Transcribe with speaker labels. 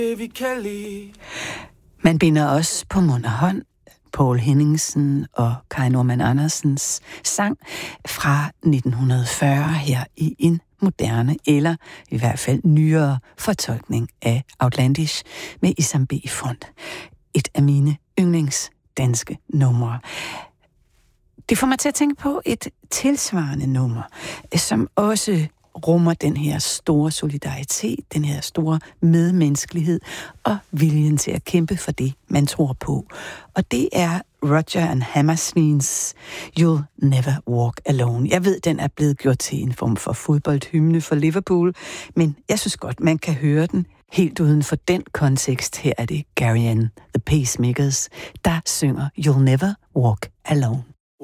Speaker 1: Man binder os på mund og hånd. Poul Henningsen og Kai Normann Andersens sang fra 1940 her i en moderne, eller i hvert fald nyere fortolkning af Outlandish med Isam B. i front. Et af mine yndlingsdanske numre. Det får mig til at tænke på et tilsvarende nummer, som også rummer den her store solidaritet, den her store medmenneskelighed og viljen til at kæmpe for det, man tror på. Og det er Roger and Hammersteins You'll Never Walk Alone. Jeg ved, den er blevet gjort til en form for fodboldhymne for Liverpool, men jeg synes godt, man kan høre den helt uden for den kontekst. Her er det Gary and the Pacemakers, der synger You'll Never Walk Alone.